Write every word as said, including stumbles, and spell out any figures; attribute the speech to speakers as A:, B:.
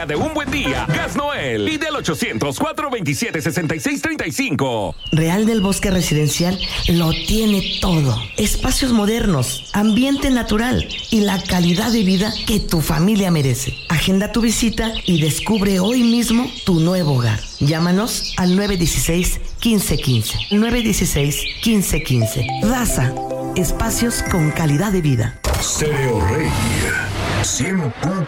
A: día de un buen día. Gas Noel. Pide al ochocientos, cuatrocientos veintisiete, sesenta y seis treinta y cinco.
B: Real del Bosque Residencial lo tiene todo. Espacios modernos, ambiente natural y la calidad de vida que tu familia merece. Agenda tu visita y descubre hoy mismo tu nuevo hogar. Llámanos al nueve uno seis, uno cinco uno cinco. nueve uno seis, uno cinco uno cinco. Raza, espacios con calidad de vida.
C: Stereo Rey cien punto